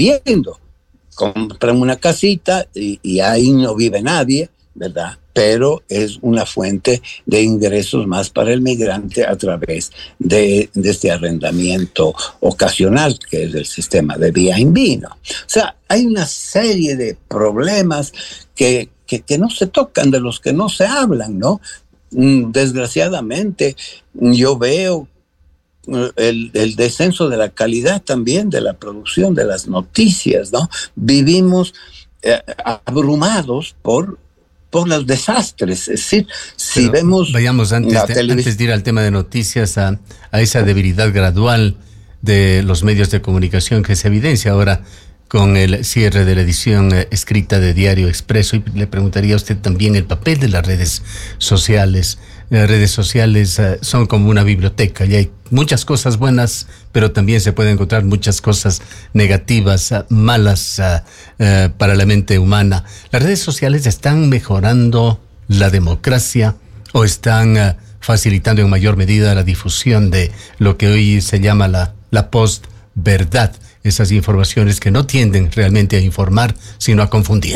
viviendo. Compran una casita y ahí no vive nadie, ¿verdad? Pero es una fuente de ingresos más para el migrante a través de este arrendamiento ocasional, que es el sistema de Airbnb, ¿no? O sea, hay una serie de problemas que no se tocan, de los que no se hablan, ¿no? Desgraciadamente, yo veo el descenso de la calidad también de la producción de las noticias, ¿no? Vivimos abrumados por los desastres. Es decir, si vemos... Vayamos antes de ir al tema de noticias a esa debilidad gradual de los medios de comunicación que se evidencia ahora con el cierre de la edición escrita de Diario Expreso, y le preguntaría a usted también el papel de las redes sociales. Las redes sociales son como una biblioteca y hay muchas cosas buenas, pero también se pueden encontrar muchas cosas negativas, malas para la mente humana. ¿Las redes sociales están mejorando la democracia o están facilitando en mayor medida la difusión de lo que hoy se llama la postverdad? Esas informaciones que no tienden realmente a informar, sino a confundir.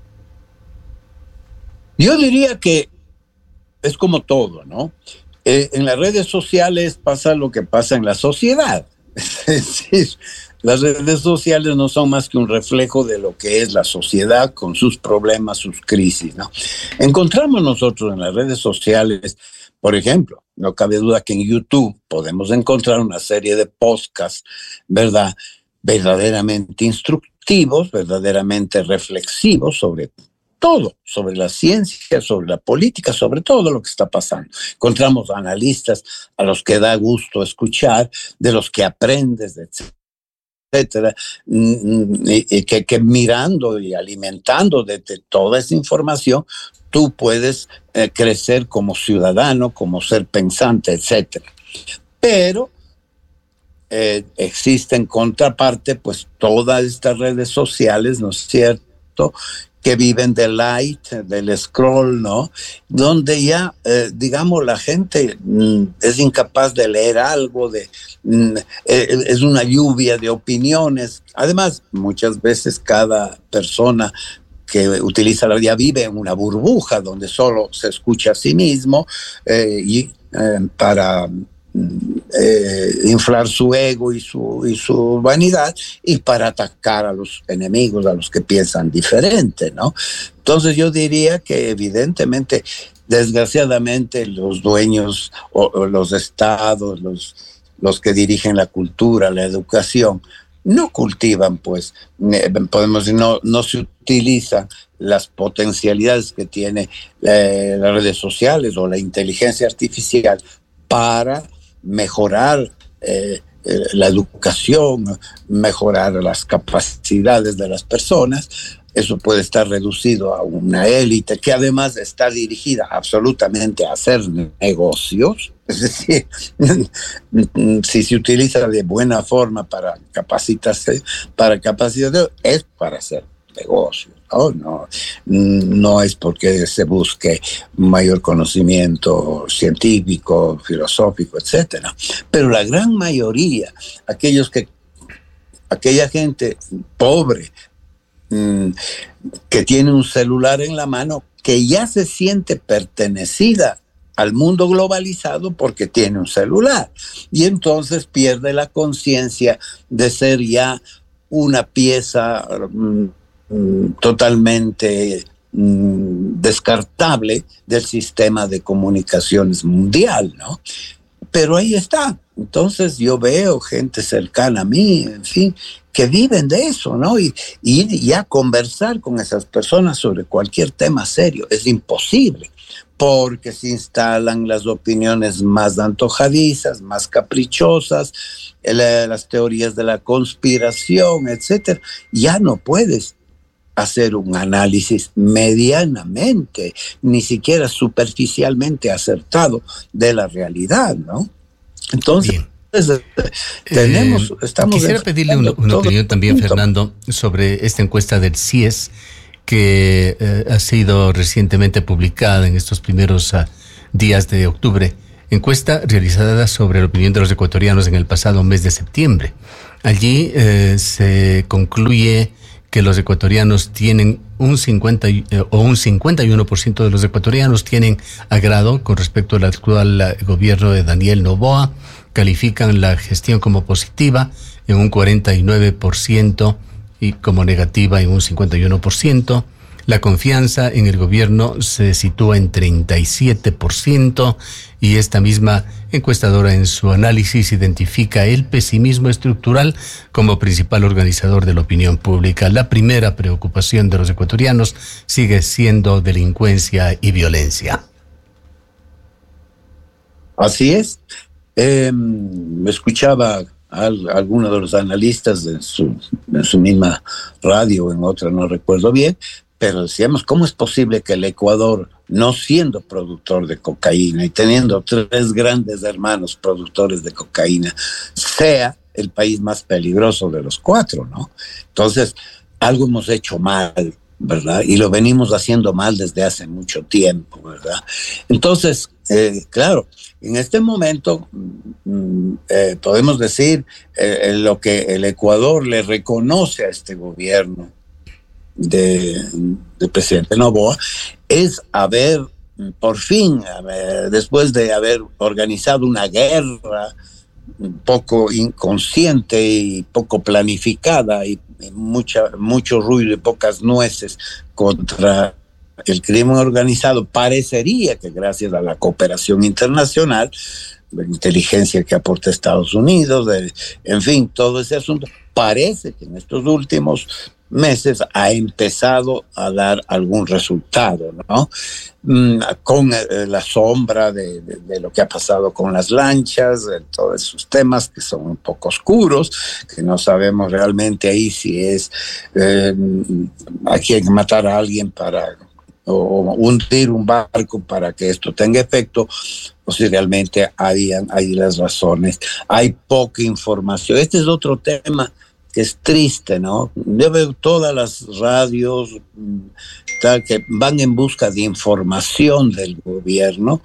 Yo diría que es como todo, ¿no? En las redes sociales pasa lo que pasa en la sociedad. Es decir, las redes sociales no son más que un reflejo de lo que es la sociedad con sus problemas, sus crisis, ¿no? Encontramos nosotros en las redes sociales, por ejemplo, no cabe duda que en YouTube podemos encontrar una serie de podcasts, ¿verdad?, verdaderamente instructivos, verdaderamente reflexivos sobre todo, sobre la ciencia, sobre la política, sobre todo lo que está pasando. Encontramos analistas a los que da gusto escuchar, de los que aprendes, etcétera, y que mirando y alimentando de toda esa información, tú puedes crecer como ciudadano, como ser pensante, etcétera. Pero existen contraparte, pues todas estas redes sociales, ¿no es cierto?, que viven del light, del scroll, ¿no? Donde ya, digamos, la gente es incapaz de leer algo, es una lluvia de opiniones. Además, muchas veces cada persona que utiliza la vida vive en una burbuja donde solo se escucha a sí mismo para inflar su ego y su vanidad, y para atacar a los enemigos, a los que piensan diferente, ¿no? Entonces yo diría que evidentemente, desgraciadamente, los dueños o los estados, los que dirigen la cultura, la educación, no cultivan, pues, podemos decir, no se utilizan las potencialidades que tiene las redes sociales o la inteligencia artificial para mejorar la educación, mejorar las capacidades de las personas. Eso puede estar reducido a una élite que además está dirigida absolutamente a hacer negocios. Es decir, si se utiliza de buena forma para capacitarse, es para hacer negocios. No es porque se busque mayor conocimiento científico, filosófico, etcétera. Pero la gran mayoría, aquella gente pobre, que tiene un celular en la mano, que ya se siente pertenecida al mundo globalizado porque tiene un celular, y entonces pierde la conciencia de ser ya una pieza totalmente descartable del sistema de comunicaciones mundial, ¿no? Pero ahí está. Entonces yo veo gente cercana a mí, en fin, que viven de eso, ¿no? Y ya conversar con esas personas sobre cualquier tema serio es imposible, porque se instalan las opiniones más antojadizas, más caprichosas, las teorías de la conspiración, etcétera. Ya no puedes hacer un análisis medianamente, ni siquiera superficialmente acertado de la realidad, ¿no? Entonces, quisiera pedirle una opinión también, Fernando, sobre esta encuesta del CIES que ha sido recientemente publicada en estos primeros días de octubre. Encuesta realizada sobre la opinión de los ecuatorianos en el pasado mes de septiembre. Allí se concluye que los ecuatorianos tienen un 51% de los ecuatorianos tienen agrado con respecto al actual gobierno de Daniel Noboa, califican la gestión como positiva en un 49% y como negativa en un 51%. La confianza en el gobierno se sitúa en 37% y esta misma encuestadora en su análisis identifica el pesimismo estructural como principal organizador de la opinión pública. La primera preocupación de los ecuatorianos sigue siendo delincuencia y violencia. Así es. Escuchaba a algunos de los analistas en su misma radio, en otra no recuerdo bien, pero decíamos, ¿cómo es posible que el Ecuador, no siendo productor de cocaína y teniendo 3 grandes hermanos productores de cocaína, sea el país más peligroso de los 4, ¿no? Entonces, algo hemos hecho mal, ¿verdad? Y lo venimos haciendo mal desde hace mucho tiempo, ¿verdad? Entonces, claro, en este momento podemos decir lo que el Ecuador le reconoce a este gobierno del presidente Noboa es haber, por fin, después de haber organizado una guerra poco inconsciente y poco planificada y mucho ruido y pocas nueces contra el crimen organizado, parecería que gracias a la cooperación internacional, la inteligencia que aporta Estados Unidos, en fin, todo ese asunto, parece que en estos últimos meses ha empezado a dar algún resultado, ¿no? Con la sombra de lo que ha pasado con las lanchas, de todos esos temas que son un poco oscuros, que no sabemos realmente ahí si es aquí hay que matar a alguien o hundir un barco para que esto tenga efecto, o si realmente hay las razones. Hay poca información. Este es otro tema que es triste, ¿no? Yo veo todas las radios que van en busca de información del gobierno.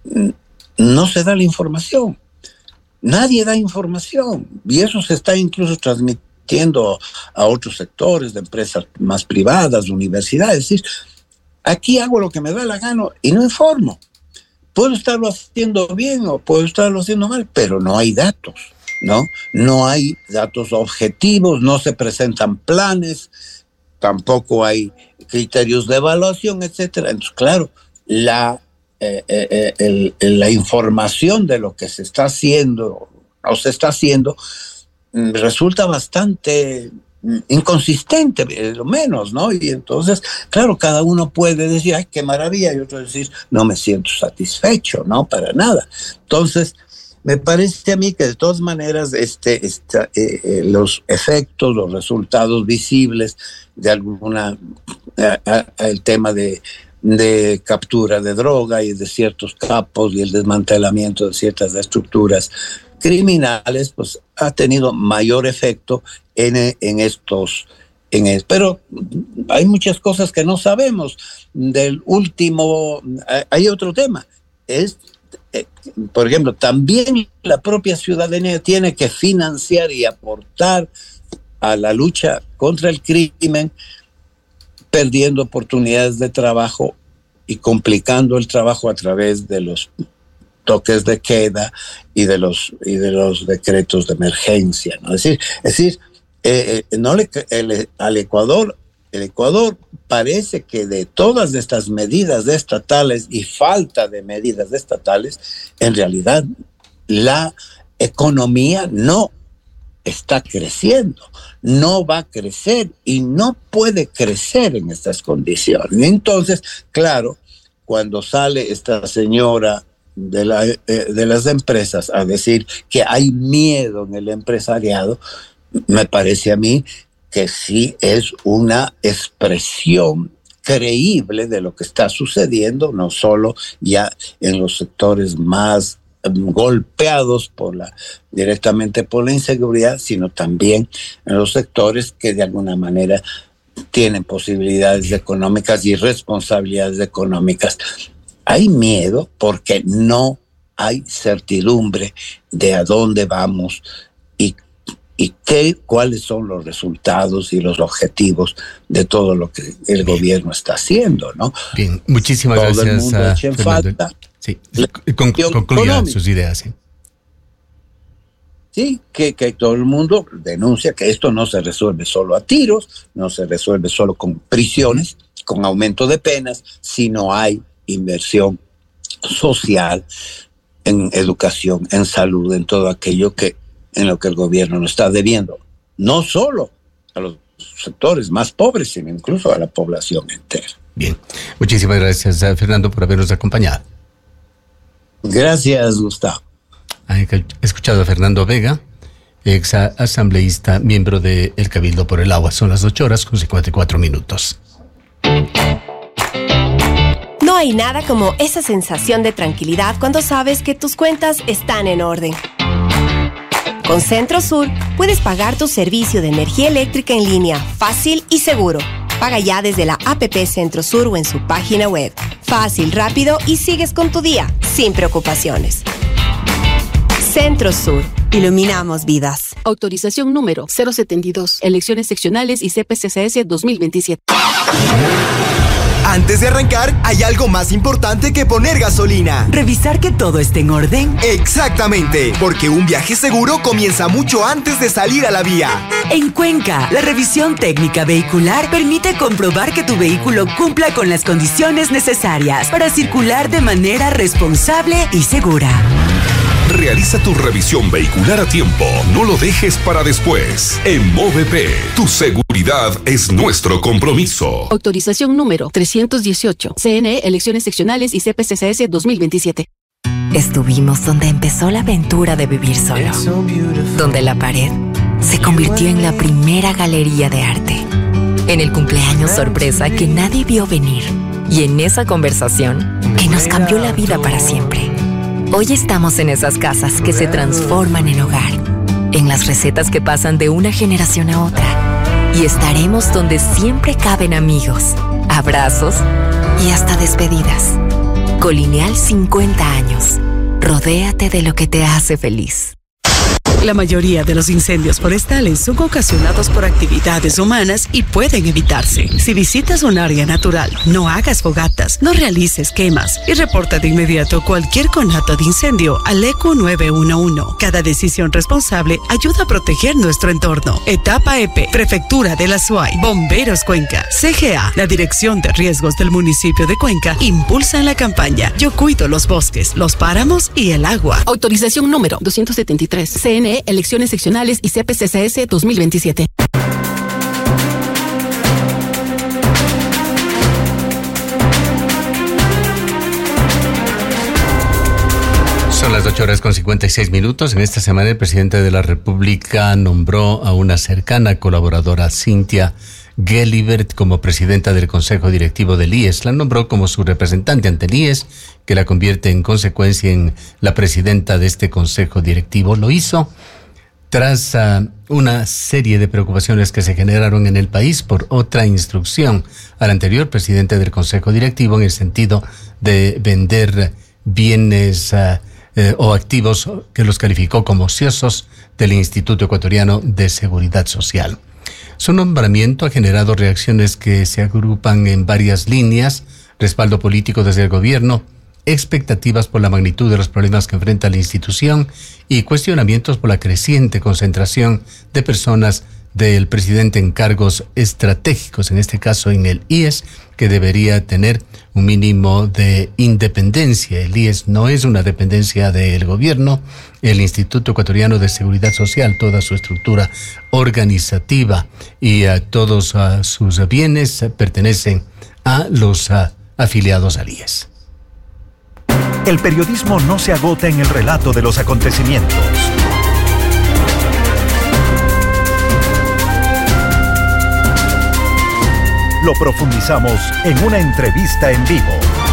No se da la información. Nadie da información. Y eso se está incluso transmitiendo a otros sectores de empresas más privadas, universidades. Es decir, aquí hago lo que me da la gana y no informo. Puedo estarlo haciendo bien o puedo estarlo haciendo mal, pero no hay datos. No hay datos objetivos, no se presentan planes, tampoco hay criterios de evaluación, etcétera. Entonces, claro, la información de lo que se está haciendo o se está haciendo resulta bastante inconsistente, lo menos, ¿no? Y entonces, claro, cada uno puede decir, ay, qué maravilla, y otro decir, no me siento satisfecho, no, para nada. Entonces, me parece a mí que de todas maneras los efectos, los resultados visibles de el tema de captura de droga y de ciertos capos y el desmantelamiento de ciertas estructuras criminales, pues ha tenido mayor efecto pero hay muchas cosas que no sabemos. Hay otro tema, por ejemplo, también la propia ciudadanía tiene que financiar y aportar a la lucha contra el crimen, perdiendo oportunidades de trabajo y complicando el trabajo a través de los toques de queda y de los decretos de emergencia, ¿no? Es decir, al Ecuador, el Ecuador parece que de todas estas medidas estatales y falta de medidas estatales, en realidad la economía no está creciendo, no va a crecer y no puede crecer en estas condiciones. Entonces, claro, cuando sale esta señora de las empresas a decir que hay miedo en el empresariado, me parece a mí que sí es una expresión creíble de lo que está sucediendo, no solo ya en los sectores más golpeados directamente por la inseguridad, sino también en los sectores que de alguna manera tienen posibilidades económicas y responsabilidades económicas. Hay miedo porque no hay certidumbre de a dónde vamos y cuáles son los resultados y los objetivos de todo lo que el gobierno está haciendo, ¿no? Bien, muchísimas todo gracias. El mundo echa en falta. Sí, concluya sus ideas. Sí. Sí, que todo el mundo denuncia que esto no se resuelve solo a tiros, no se resuelve solo con prisiones, con aumento de penas, si no hay inversión social, en educación, en salud, en todo aquello en lo que el gobierno nos está debiendo, no solo a los sectores más pobres, sino incluso a la población entera. Bien, muchísimas gracias, Fernando, por habernos acompañado. Gracias, Gustavo. He escuchado a Fernando Vega, ex asambleísta, miembro del Cabildo por el Agua. Son las 8:54. No hay nada como esa sensación de tranquilidad cuando sabes que tus cuentas están en orden. Con Centrosur puedes pagar tu servicio de energía eléctrica en línea, fácil y seguro. Paga ya desde la APP Centrosur o en su página web. Fácil, rápido y sigues con tu día, sin preocupaciones. Centrosur. Iluminamos vidas. Autorización número 072. Elecciones seccionales y CPCCS 2027. Antes de arrancar, hay algo más importante que poner gasolina. ¿Revisar que todo esté en orden? Exactamente, porque un viaje seguro comienza mucho antes de salir a la vía. En Cuenca, la revisión técnica vehicular permite comprobar que tu vehículo cumpla con las condiciones necesarias para circular de manera responsable y segura. Realiza tu revisión vehicular a tiempo. No lo dejes para después. En Movep, tu seguridad es nuestro compromiso. Autorización número 318. CNE, Elecciones seccionales y CPCCS 2027. Estuvimos donde empezó la aventura de vivir solo. Donde la pared se convirtió en la primera galería de arte. En el cumpleaños sorpresa que nadie vio venir. Y en esa conversación que nos cambió la vida para siempre. Hoy estamos en esas casas que se transforman en hogar, en las recetas que pasan de una generación a otra. Y estaremos donde siempre caben amigos, abrazos y hasta despedidas. Colineal 50 años. Rodéate de lo que te hace feliz. La mayoría de los incendios forestales son ocasionados por actividades humanas y pueden evitarse. Si visitas un área natural, no hagas fogatas, no realices quemas y reporta de inmediato cualquier conato de incendio al ECU 911. Cada decisión responsable ayuda a proteger nuestro entorno. Etapa EP, Prefectura de la SUAY, Bomberos Cuenca, CGA, la Dirección de Riesgos del municipio de Cuenca, impulsan la campaña Yo cuido los bosques, los páramos y el agua. Autorización número 273. CNE, Elecciones seccionales y CPCCS 2027. Son las 8:56. En esta semana el presidente de la República nombró a una cercana colaboradora, Cynthia Gelibert, como presidenta del Consejo Directivo del IES. La nombró como su representante ante el IES, que la convierte en consecuencia en la presidenta de este Consejo Directivo. Lo hizo tras una serie de preocupaciones que se generaron en el país por otra instrucción al anterior presidente del Consejo Directivo en el sentido de vender bienes o activos que los calificó como ociosos del Instituto Ecuatoriano de Seguridad Social. Su nombramiento ha generado reacciones que se agrupan en varias líneas: respaldo político desde el gobierno, expectativas por la magnitud de los problemas que enfrenta la institución y cuestionamientos por la creciente concentración de personas del presidente en cargos estratégicos, en este caso en el IES, que debería tener un mínimo de independencia. El IES no es una dependencia del gobierno. El Instituto Ecuatoriano de Seguridad Social, toda su estructura organizativa y todos sus bienes pertenecen a los afiliados al IES. El periodismo no se agota en el relato de los acontecimientos. Lo profundizamos en una entrevista en vivo.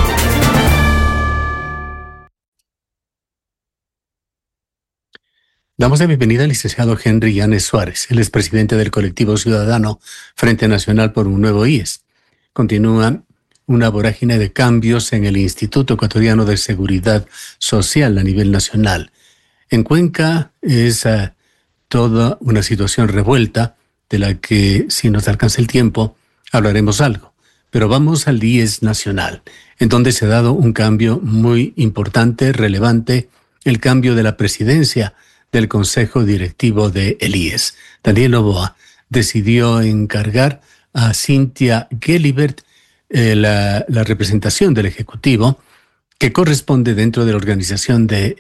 Damos la bienvenida al licenciado Henry Yanes Suárez. Él es presidente del colectivo ciudadano Frente Nacional por un Nuevo IES. Continúa una vorágine de cambios en el Instituto Ecuatoriano de Seguridad Social a nivel nacional. En Cuenca es toda una situación revuelta de la que, si nos alcanza el tiempo, hablaremos algo. Pero vamos al IES nacional, en donde se ha dado un cambio muy importante, relevante, el cambio de la presidencia del Consejo Directivo del IES. Daniel Noboa decidió encargar a Cynthia Gelibert la representación del Ejecutivo, que corresponde dentro de la organización del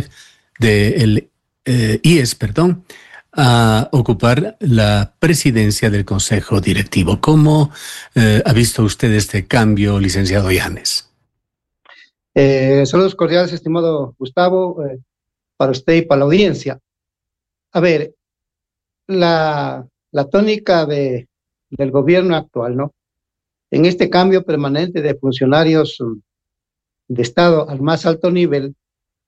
IES, a ocupar la presidencia del Consejo Directivo. ¿Cómo ha visto usted este cambio, licenciado Yanes? Saludos cordiales, estimado Gustavo, para usted y para la audiencia. A ver, la tónica del gobierno actual, ¿no? En este cambio permanente de funcionarios de Estado al más alto nivel,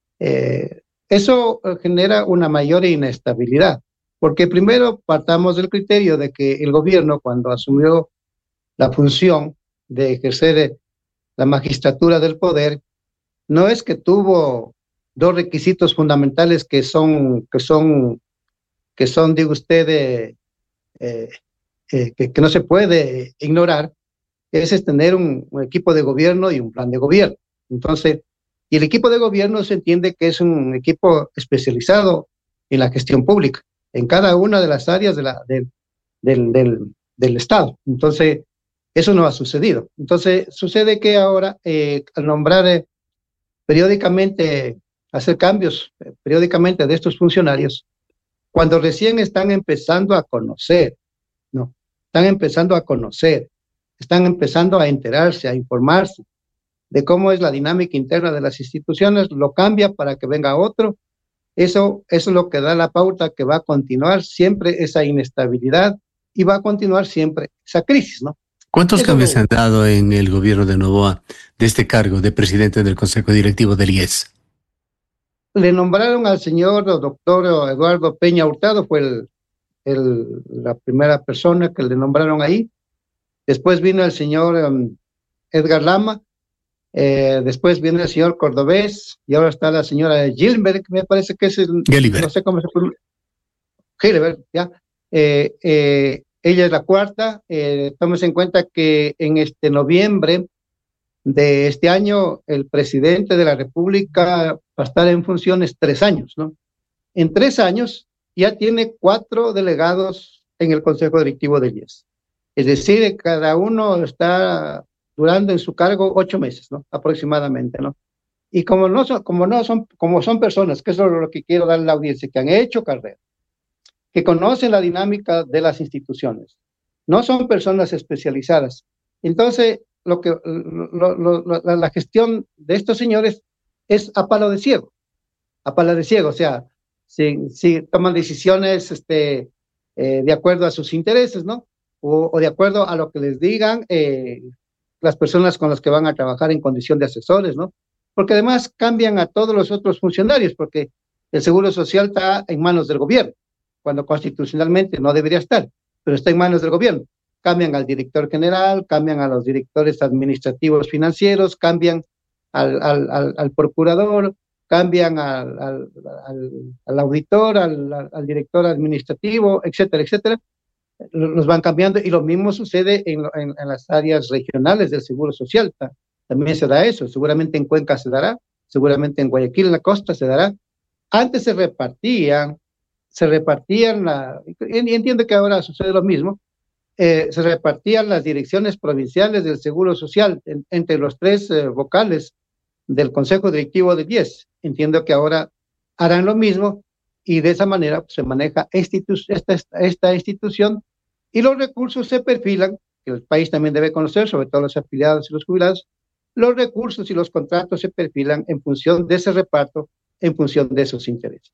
eso genera una mayor inestabilidad, porque primero partamos del criterio de que el gobierno, cuando asumió la función de ejercer la magistratura del poder, no es que tuvo dos requisitos fundamentales que son, digo usted, que no se puede ignorar. Ese es tener un equipo de gobierno y un plan de gobierno. Entonces, y el equipo de gobierno se entiende que es un equipo especializado en la gestión pública, en cada una de las áreas del Estado. Entonces, eso no ha sucedido. Entonces, sucede que ahora, al nombrar periódicamente, hacer cambios periódicamente de estos funcionarios, cuando recién están empezando a conocer, ¿no? Están empezando a conocer, están empezando a enterarse, a informarse de cómo es la dinámica interna de las instituciones, lo cambia para que venga otro. Eso es lo que da la pauta que va a continuar siempre esa inestabilidad y va a continuar siempre esa crisis, ¿no? ¿Cuántos cambios se han dado en el gobierno de Noboa de este cargo de presidente del Consejo Directivo del IES? Le nombraron al señor doctor Eduardo Peña Hurtado, fue la primera persona que le nombraron ahí. Después vino el señor Edgar Lama, después viene el señor Cordobés, y ahora está la señora Gilbert, me parece que es Gelibert. No sé cómo se pronuncia. Gilbert, ya. Ella es la cuarta. Tómese en cuenta que en noviembre de este año el presidente de la República va a estar en funciones 3 años, ¿no? En 3 años ya tiene 4 delegados en el Consejo Directivo del IES. Es decir, cada uno está durando en su cargo 8 meses, ¿no? Aproximadamente, ¿no? Y como son personas, que es lo que quiero dar a la audiencia, que han hecho carrera, que conocen la dinámica de las instituciones, no son personas especializadas. Entonces, la gestión de estos señores es a palo de ciego, o sea, si toman decisiones de acuerdo a sus intereses, ¿no? O de acuerdo a lo que les digan las personas con las que van a trabajar en condición de asesores, ¿no? Porque además cambian a todos los otros funcionarios, porque el Seguro Social está en manos del gobierno, cuando constitucionalmente no debería estar, pero está en manos del gobierno. Cambian al director general, cambian a los directores administrativos financieros, cambian al procurador, cambian al auditor, al director administrativo, etcétera, etcétera. Los van cambiando, y lo mismo sucede en las áreas regionales del Seguro Social. También se da eso, seguramente en Cuenca se dará, seguramente en Guayaquil, en la costa, se dará. Antes se repartían y entiendo que ahora sucede lo mismo, se repartían las direcciones provinciales del Seguro Social entre los 3 vocales del Consejo Directivo del IES. Entiendo que ahora harán lo mismo, y de esa manera se maneja esta institución, y los recursos se perfilan, que el país también debe conocer, sobre todo los afiliados y los jubilados. Los recursos y los contratos se perfilan en función de ese reparto, en función de esos intereses.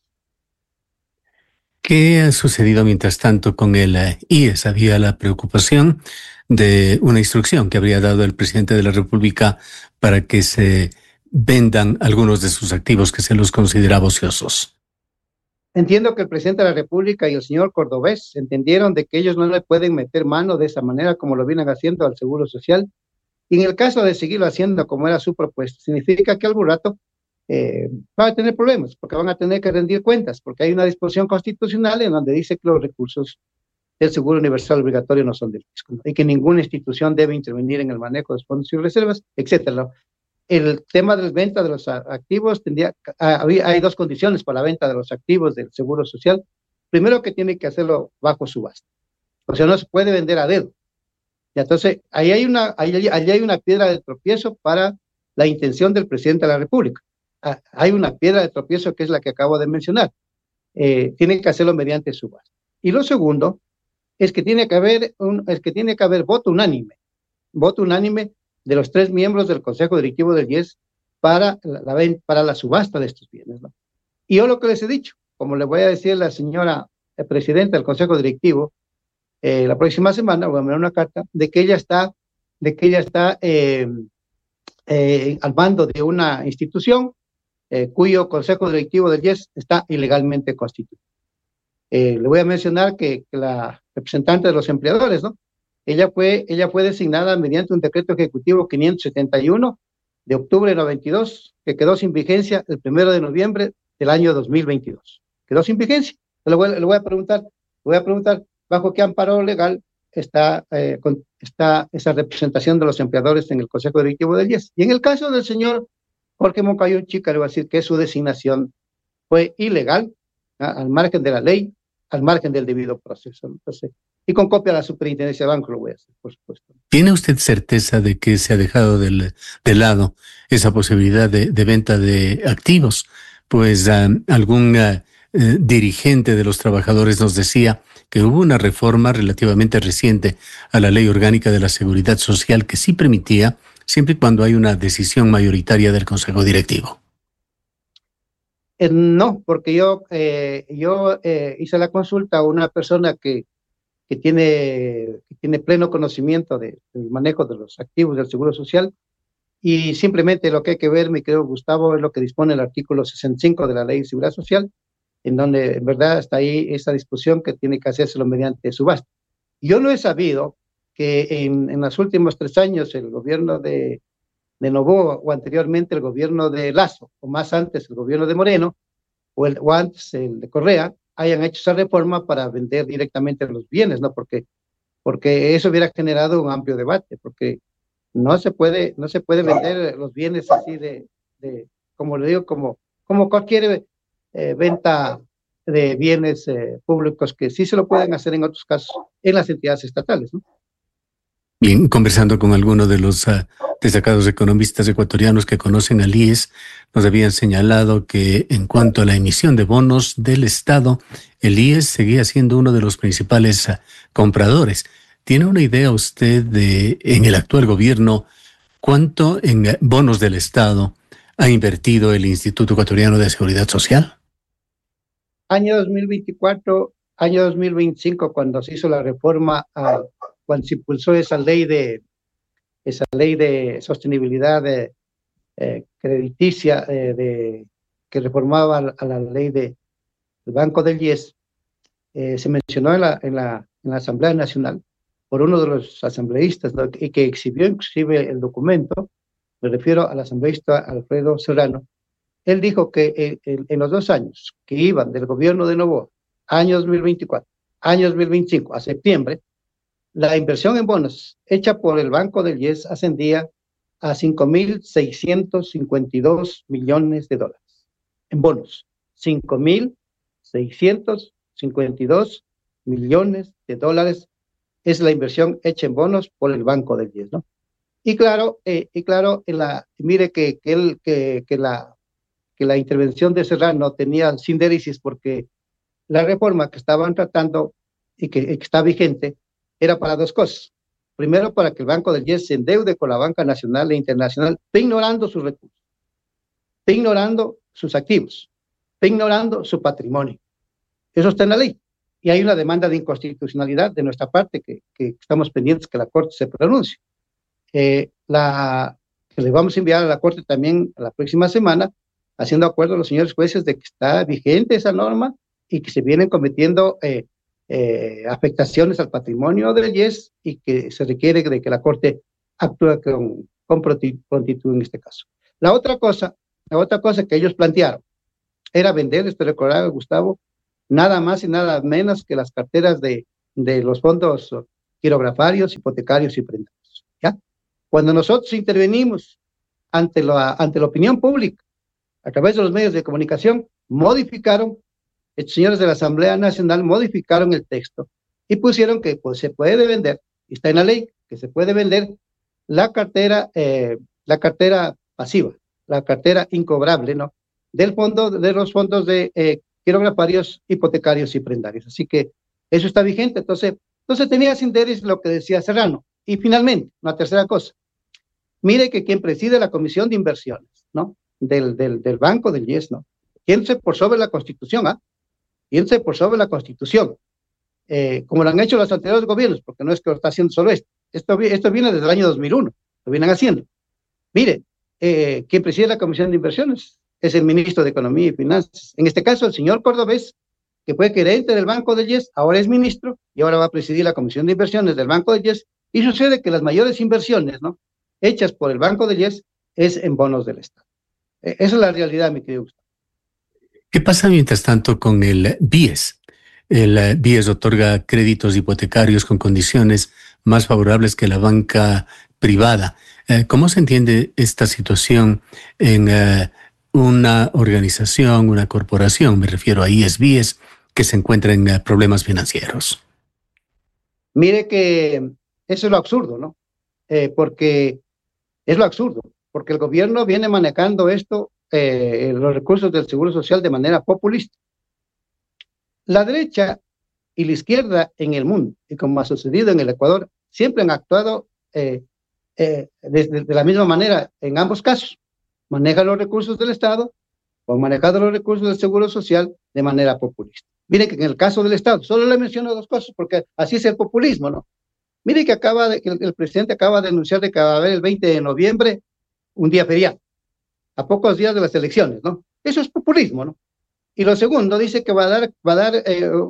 ¿Qué ha sucedido mientras tanto con el IES? Había la preocupación de una instrucción que habría dado el presidente de la República para que se vendan algunos de sus activos que se los consideraba ociosos. Entiendo que el presidente de la República y el señor Cordobés entendieron de que ellos no le pueden meter mano de esa manera como lo vienen haciendo al Seguro Social. Y en el caso de seguirlo haciendo como era su propuesta, significa que algún rato van a tener problemas, porque van a tener que rendir cuentas, porque hay una disposición constitucional en donde dice que los recursos del Seguro Universal Obligatorio no son del fisco, ¿no? Y que ninguna institución debe intervenir en el manejo de los fondos y reservas, etcétera. El tema de la venta de los activos hay dos condiciones para la venta de los activos del Seguro Social. Primero, que tiene que hacerlo bajo subasta, o sea, no se puede vender a dedo. Y entonces, ahí hay una piedra de tropiezo para la intención del presidente de la República. Hay una piedra de tropiezo que es la que acabo de mencionar. Tiene que hacerlo mediante subasta. Y lo segundo es que tiene que haber voto unánime de los 3 miembros del Consejo Directivo del IES para la subasta de estos bienes, ¿no? Y yo lo que les he dicho, como le voy a decir a la señora presidenta del Consejo Directivo, la próxima semana voy a enviar una carta de que ella está al mando de una institución cuyo Consejo Directivo del IES está ilegalmente constituido. Le voy a mencionar que la representante de los empleadores, ¿no? Ella fue designada mediante un decreto ejecutivo 571 de octubre de 92, que quedó sin vigencia el 1 de noviembre del año 2022. Quedó sin vigencia. Le voy a preguntar, ¿bajo qué amparo legal está esa representación de los empleadores en el Consejo Directivo del IES? Y en el caso del señor Jorge Moncayo Chica, le voy a decir que su designación fue ilegal, al margen de la ley, al margen del debido proceso. Entonces, y con copia a la Superintendencia de Banco lo voy a hacer, por supuesto. ¿Tiene usted certeza de que se ha dejado de lado esa posibilidad de venta de activos? Pues algún dirigente de los trabajadores nos decía que hubo una reforma relativamente reciente a la Ley Orgánica de la Seguridad Social que sí permitía, siempre y cuando hay una decisión mayoritaria del Consejo Directivo. No, porque yo hice la consulta a una persona que tiene pleno conocimiento del manejo de los activos del Seguro Social, y simplemente lo que hay que ver, mi querido Gustavo, es lo que dispone el artículo 65 de la Ley de Seguridad Social, en donde en verdad está ahí esa disposición que tiene que hacérselo mediante subasta. Yo no he sabido que en los últimos 3 años el gobierno de Noboa, o anteriormente el gobierno de Lasso, o más antes el gobierno de Moreno, o antes el de Correa, hayan hecho esa reforma para vender directamente los bienes, ¿no? Porque eso hubiera generado un amplio debate, porque no se puede vender los bienes así como le digo, como cualquier venta de bienes públicos, que sí se lo pueden hacer en otros casos en las entidades estatales, ¿no? Bien, conversando con algunos de los destacados economistas ecuatorianos que conocen al IES, nos habían señalado que en cuanto a la emisión de bonos del Estado, el IES seguía siendo uno de los principales compradores. ¿Tiene una idea usted en el actual gobierno, cuánto en bonos del Estado ha invertido el Instituto Ecuatoriano de Seguridad Social? Año 2024, año 2025, cuando se hizo la reforma, cuando se impulsó esa ley de sostenibilidad crediticia que reformaba a la ley del Banco del IES, se mencionó en la Asamblea Nacional por uno de los asambleístas, ¿no? Y que exhibió inclusive el documento. Me refiero al asambleísta Alfredo Serrano. Él dijo que en los 2 años que iban del gobierno de Noboa, año 2024, año 2025, a septiembre, la inversión en bonos hecha por el Banco del IES ascendía a $5,652 millones en bonos. 5,652 millones de dólares es la inversión hecha en bonos por el Banco del IES, ¿no? Y claro, mire que la intervención de Serrano tenía sindéresis, porque la reforma que estaban tratando y que está vigente era para 2 cosas. Primero, para que el Banco del IES se endeude con la banca nacional e internacional, ignorando sus recursos, ignorando sus activos, ignorando su patrimonio. Eso está en la ley. Y hay una demanda de inconstitucionalidad de nuestra parte que estamos pendientes que la Corte se pronuncie. Que le vamos a enviar a la Corte también la próxima semana, haciendo acuerdo a los señores jueces de que está vigente esa norma y que se vienen cometiendo afectaciones al patrimonio del IES, y que se requiere de que la Corte actúe con prontitud en este caso. La otra cosa La otra cosa que ellos plantearon era vender, esto recordaba Gustavo, nada más y nada menos que las carteras de los fondos quirografarios, hipotecarios y prendarios. ¿Ya? Cuando nosotros intervenimos ante la opinión pública, a través de los medios de comunicación, modificaron, estos señores de la Asamblea Nacional modificaron el texto y pusieron que pues, se puede vender, y está en la ley, que se puede vender la cartera pasiva, la cartera incobrable, ¿no? De los fondos de quirografarios, hipotecarios y prendarios. Así que eso está vigente. Entonces tenía sin interés lo que decía Serrano. Y finalmente, una tercera cosa. Mire que quien preside la Comisión de Inversiones, ¿no? Del Banco del IES, ¿no? Piense por sobre la Constitución, ¿ah? Piense por sobre la Constitución. Como lo han hecho los anteriores gobiernos, porque no es que lo está haciendo solo esto. Esto viene desde el año 2001. Lo vienen haciendo. Mire, quien preside la Comisión de Inversiones es el ministro de Economía y Finanzas. En este caso, el señor Cordobés, que fue gerente del Banco del IES, ahora es ministro y ahora va a presidir la Comisión de Inversiones del Banco del IES. Y sucede que las mayores inversiones, ¿no?, hechas por el Banco del IES es en bonos del Estado. Esa es la realidad, mi querido Gustavo. ¿Qué pasa mientras tanto con el BIES? El BIES otorga créditos hipotecarios con condiciones más favorables que la banca privada. ¿Cómo se entiende esta situación en una organización, una corporación, me refiero a IES-BIES, que se encuentra en problemas financieros? Mire que eso es lo absurdo, ¿no? Porque es lo absurdo, porque el gobierno viene manejando los recursos del Seguro Social de manera populista. La derecha y la izquierda en el mundo, y como ha sucedido en el Ecuador, siempre han actuado de la misma manera en ambos casos. Manejan los recursos del Estado o han manejado los recursos del Seguro Social de manera populista. Mire que en el caso del Estado, solo le menciono dos cosas porque así es el populismo, ¿no? Mire que el presidente acaba de anunciar de que va a haber el 20 de noviembre un día feriado, a pocos días de las elecciones, ¿no? Eso es populismo, ¿no? Y lo segundo, dice que va a dar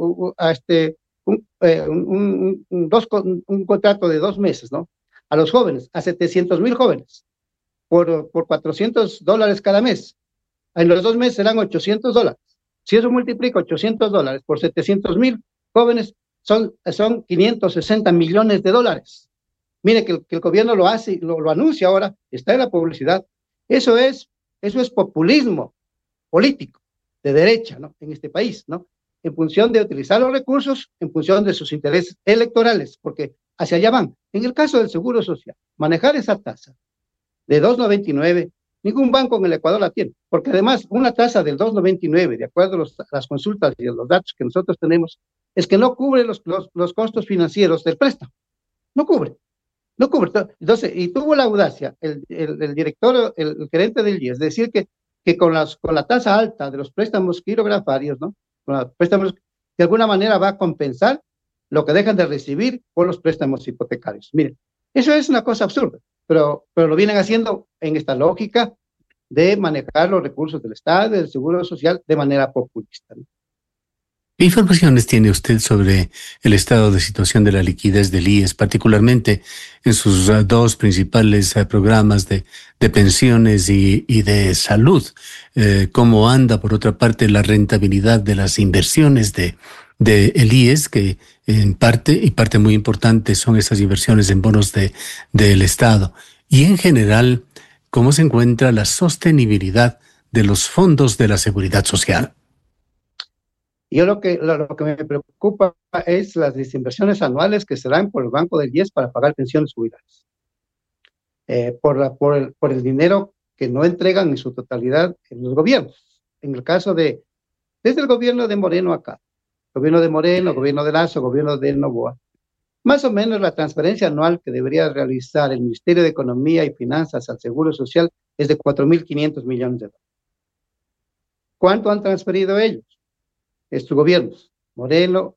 un contrato de 2 meses, ¿no?, a los jóvenes, a 700,000 jóvenes, por $400 cada mes. En los 2 meses serán $800. Si eso multiplica $800 por 700,000 jóvenes, son 560 millones de dólares. Mire que el gobierno lo hace, lo anuncia ahora, está en la publicidad. Eso es populismo político de derecha, ¿no?, en este país, ¿no?, en función de utilizar los recursos, en función de sus intereses electorales, porque hacia allá van. En el caso del Seguro Social, manejar esa tasa de 2.99, ningún banco en el Ecuador la tiene, porque además una tasa del 2.99, de acuerdo a las consultas y a los datos que nosotros tenemos, es que no cubre los costos financieros del préstamo. No cubre. Entonces, y tuvo la audacia el director, el gerente del IES, de decir que con la tasa alta de los préstamos quirografarios, ¿no?, con los préstamos, de alguna manera va a compensar lo que dejan de recibir por los préstamos hipotecarios. Miren, eso es una cosa absurda, pero lo vienen haciendo en esta lógica de manejar los recursos del Estado y del Seguro Social de manera populista, ¿no? ¿Qué informaciones tiene usted sobre el estado de situación de la liquidez del IES, particularmente en sus 2 principales programas de pensiones y de salud? ¿Cómo anda, por otra parte, la rentabilidad de las inversiones de el IES, que en parte, y parte muy importante, son esas inversiones en bonos del Estado? Y en general, ¿cómo se encuentra la sostenibilidad de los fondos de la seguridad social? Yo lo que me preocupa es las desinversiones anuales que se dan por el Banco del IES para pagar pensiones jubiladas. Por el dinero que no entregan en su totalidad en los gobiernos. En el caso desde el gobierno de Moreno acá, gobierno de Moreno, gobierno de Lazo, gobierno de Noboa, más o menos la transferencia anual que debería realizar el Ministerio de Economía y Finanzas al Seguro Social es de 4.500 millones de dólares. ¿Cuánto han transferido ellos? Estos gobiernos, Moreno,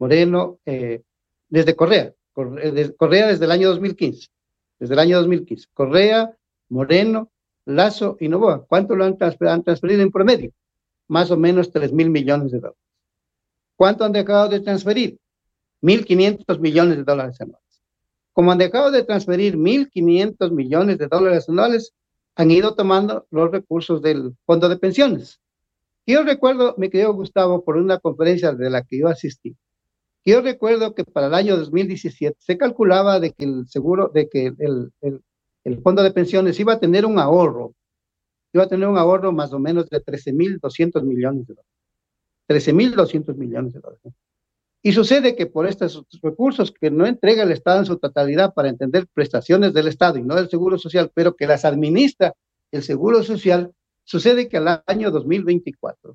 desde Correa desde el año 2015, Correa, Moreno, Lazo y Noboa, ¿cuánto lo han transferido en promedio? Más o menos 3.000 millones de dólares. ¿Cuánto han dejado de transferir? 1.500 millones de dólares anuales. Como han dejado de transferir 1.500 millones de dólares anuales, han ido tomando los recursos del fondo de pensiones. Yo recuerdo, mi querido Gustavo, por una conferencia de la que yo asistí, yo recuerdo que para el año 2017 se calculaba de que el seguro, de que el fondo de pensiones iba a tener un ahorro más o menos de 13.200 millones de dólares. 13.200 millones de dólares. Y sucede que por estos recursos que no entrega el Estado en su totalidad para entender prestaciones del Estado y no del Seguro Social, pero que las administra el Seguro Social, sucede que al año 2024,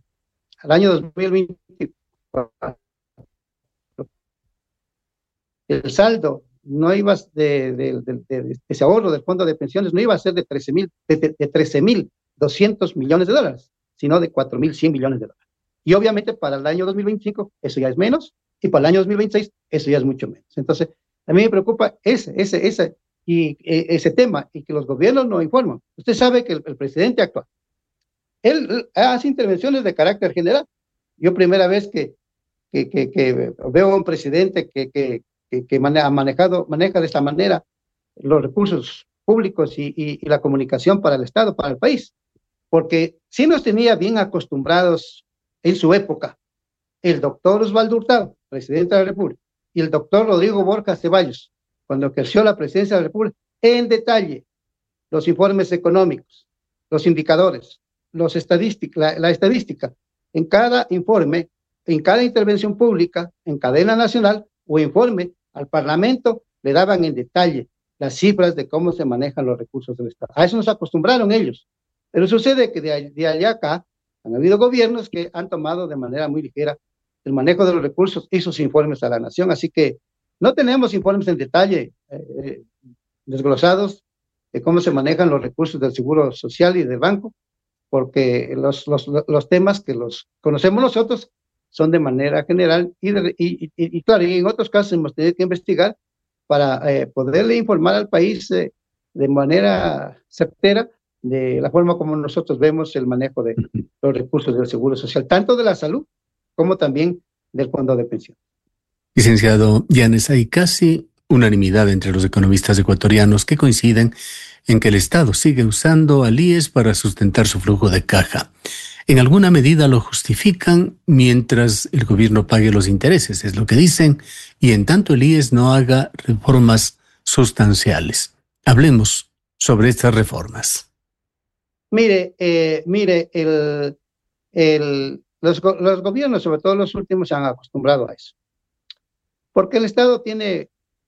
el saldo no iba de ese ahorro del fondo de pensiones no iba a ser de 13.200 millones de dólares, sino de 4.100 millones de dólares. Y obviamente para el año 2025 eso ya es menos, y para el año 2026 eso ya es mucho menos. Entonces, a mí me preocupa ese tema, y que los gobiernos no informan. Usted sabe que el presidente actual, él hace intervenciones de carácter general. Yo primera vez que veo a un presidente que maneja de esta manera los recursos públicos y la comunicación para el Estado, para el país. Porque sí nos tenía bien acostumbrados en su época el doctor Osvaldo Hurtado, presidente de la República, y el doctor Rodrigo Borja Ceballos, cuando ejerció la presidencia de la República, en detalle los informes económicos, los indicadores, la estadística, en cada informe, en cada intervención pública, en cadena nacional o informe al Parlamento, le daban en detalle las cifras de cómo se manejan los recursos del Estado. A eso nos acostumbraron ellos. Pero sucede que de allá acá han habido gobiernos que han tomado de manera muy ligera el manejo de los recursos y sus informes a la nación. Así que no tenemos informes en detalle desglosados de cómo se manejan los recursos del Seguro Social y del banco, porque los temas que los conocemos nosotros son de manera general y claro, y en otros casos hemos tenido que investigar para poderle informar al país de manera certera de la forma como nosotros vemos el manejo de los recursos del Seguro Social, tanto de la salud como también del fondo de pensión. Licenciado Llanes, hay casi unanimidad entre los economistas ecuatorianos que coinciden en que el Estado sigue usando al IES para sustentar su flujo de caja. En alguna medida lo justifican mientras el gobierno pague los intereses, es lo que dicen, y en tanto el IES no haga reformas sustanciales. Hablemos sobre estas reformas. Mire, los gobiernos, sobre todo los últimos, se han acostumbrado a eso. Porque el Estado tiene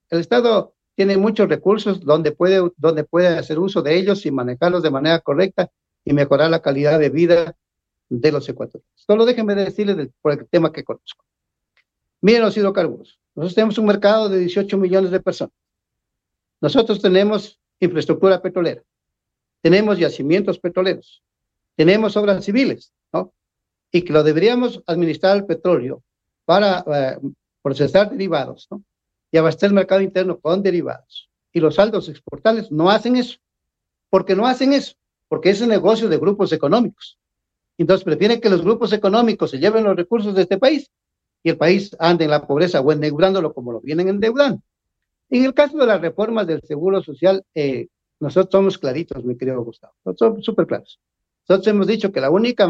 muchos recursos donde puede hacer uso de ellos y manejarlos de manera correcta y mejorar la calidad de vida de los ecuatorianos. Solo déjenme decirles por el tema que conozco. Miren los hidrocarburos. Nosotros tenemos un mercado de 18 millones de personas. Nosotros tenemos infraestructura petrolera. Tenemos yacimientos petroleros. Tenemos obras civiles, ¿no? Y que lo deberíamos administrar el petróleo para procesar derivados, ¿no? Y abastecer el mercado interno con derivados. Y los saldos exportables no hacen eso. ¿Por qué no hacen eso? Porque es un negocio de grupos económicos. Entonces prefieren que los grupos económicos se lleven los recursos de este país y el país ande en la pobreza o endeudándolo como lo vienen endeudando. En el caso de las reformas del Seguro Social, nosotros somos claritos, mi querido Gustavo. Nosotros somos súper claros. Nosotros hemos dicho que la única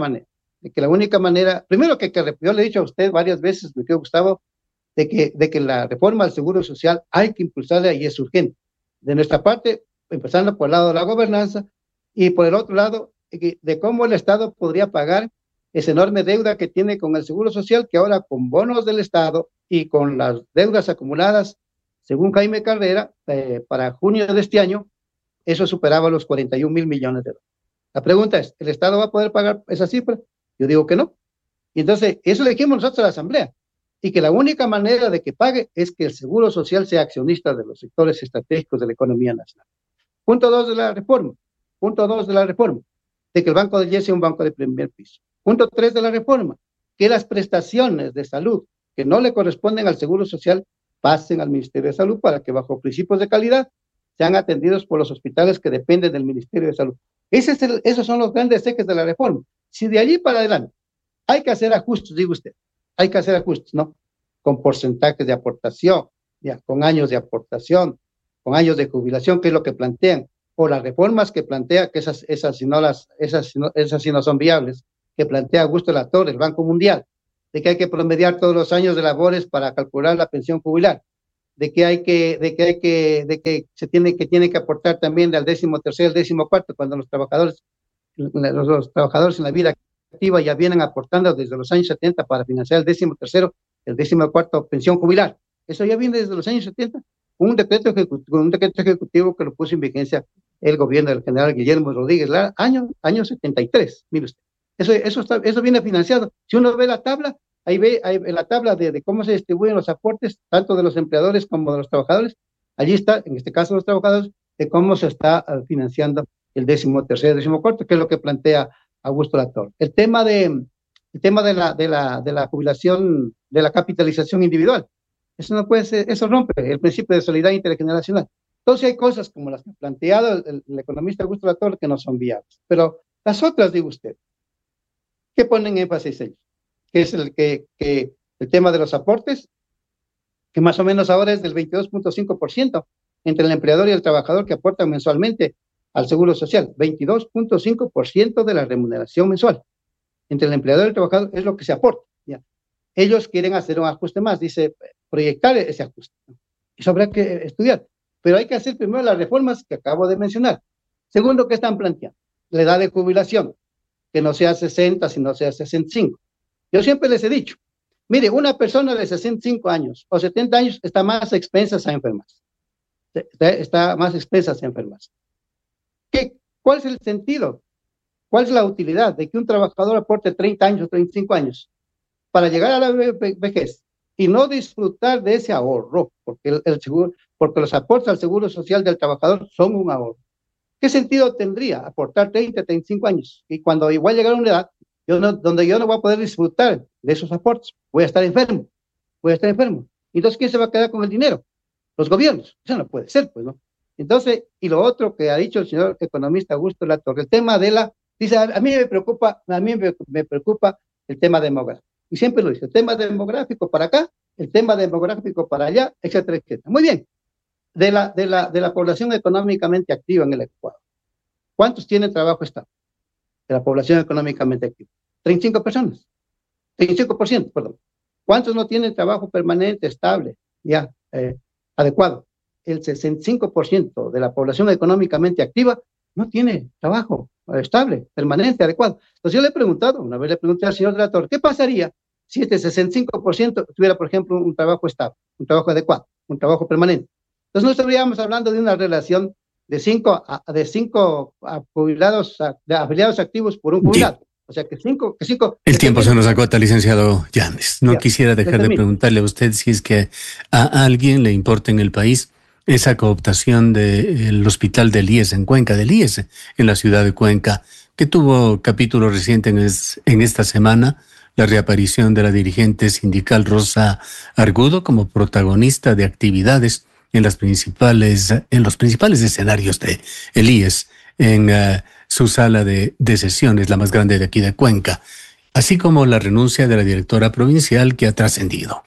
manera, primero que yo le he dicho a usted varias veces, mi querido Gustavo, de que la reforma del Seguro Social hay que impulsarla y es urgente. De nuestra parte, empezando por el lado de la gobernanza y por el otro lado, de cómo el Estado podría pagar esa enorme deuda que tiene con el Seguro Social, que ahora con bonos del Estado y con las deudas acumuladas, según Jaime Carrera, para junio de este año, eso superaba los 41.000 millones de dólares. La pregunta es, ¿el Estado va a poder pagar esa cifra? Yo digo que no. Y entonces, eso le dijimos nosotros a la Asamblea, y que la única manera de que pague es que el Seguro Social sea accionista de los sectores estratégicos de la economía nacional. Punto 2 de la reforma, de que el Banco del IES sea un banco de primer piso. Punto 3 de la reforma, que las prestaciones de salud que no le corresponden al Seguro Social pasen al Ministerio de Salud para que bajo principios de calidad sean atendidos por los hospitales que dependen del Ministerio de Salud. Esos son los grandes ejes de la reforma. Si de allí para adelante hay que hacer ajustes, digo usted, hay que hacer ajustes, ¿no? Con porcentajes de aportación, ya, con años de aportación, con años de jubilación, que es lo que plantean, o las reformas que plantea, que esas sí no son viables, que plantea Augusto Latorre, el Banco Mundial, de que hay que promediar todos los años de labores para calcular la pensión jubilar, de que tiene que aportar también al 13º, el 14º, cuando los trabajadores en la vida activa ya vienen aportando desde los años 70 para financiar el 13º, el 14º pensión jubilar. Eso ya viene desde los años 70, con un decreto ejecutivo que lo puso en vigencia el gobierno del general Guillermo Rodríguez Lara, año 73, mire usted. Eso viene financiado. Si uno ve la tabla, ahí ve la tabla de cómo se distribuyen los aportes, tanto de los empleadores como de los trabajadores. Allí está, en este caso los trabajadores, de cómo se está financiando el 13º, el 14º, que es lo que plantea Augusto Latorre. El tema de la jubilación, de la capitalización individual, eso no puede ser, eso rompe el principio de solidaridad intergeneracional. Entonces hay cosas como las que ha planteado el economista Augusto Latorre que no son viables. Pero las otras, digo usted, ¿qué ponen énfasis ellos? Que es el tema de los aportes, que más o menos ahora es del 22.5% entre el empleador y el trabajador que aportan mensualmente al Seguro Social. 22.5% de la remuneración mensual. Entre el empleador y el trabajador es lo que se aporta. ¿Ya? Ellos quieren hacer un ajuste más, dice, proyectar ese ajuste, ¿no? Eso habrá que estudiar. Pero hay que hacer primero las reformas que acabo de mencionar. Segundo, ¿qué están planteando? La edad de jubilación, que no sea 60, sino sea 65. Yo siempre les he dicho, mire, una persona de 65 años o 70 años está más expensa a enfermarse. Está más expensa a enfermarse. ¿Cuál es el sentido? ¿Cuál es la utilidad de que un trabajador aporte 30 años o 35 años para llegar a la vejez y no disfrutar de ese ahorro? Porque los aportes al Seguro Social del trabajador son un ahorro. ¿Qué sentido tendría aportar 30, 35 años? Y cuando igual llegar a una edad donde yo no voy a poder disfrutar de esos aportes, voy a estar enfermo. Entonces, ¿quién se va a quedar con el dinero? Los gobiernos. Eso no puede ser, pues, ¿no? Entonces, y lo otro que ha dicho el señor economista Augusto Latorre, el tema dice, a mí me preocupa el tema demográfico. Y siempre lo dice, el tema demográfico para acá, el tema demográfico para allá, etcétera, etcétera. Muy bien. De la población económicamente activa en el Ecuador, ¿cuántos tienen trabajo estable? De la población económicamente activa. 35 personas. 35%, perdón. ¿Cuántos no tienen trabajo permanente, estable, ya, adecuado? El 65% de la población económicamente activa no tiene trabajo estable, permanente, adecuado. Entonces yo una vez le pregunté al señor Latorre, ¿qué pasaría si este 65% tuviera, por ejemplo, un trabajo estable, un trabajo adecuado, un trabajo permanente? Entonces no estaríamos hablando de una relación de 5 jubilados, de afiliados activos por un jubilado. O sea que 5. El tiempo se nos agota, licenciado Llanes. No quisiera dejar de preguntarle a usted si es que a alguien le importa en el país esa cooptación del hospital del IES en Cuenca, del IES en la ciudad de Cuenca, que tuvo capítulo reciente en esta semana, la reaparición de la dirigente sindical Rosa Argudo como protagonista de actividades en los principales escenarios de el IES, en su sala de sesiones, la más grande de aquí de Cuenca, así como la renuncia de la directora provincial que ha trascendido.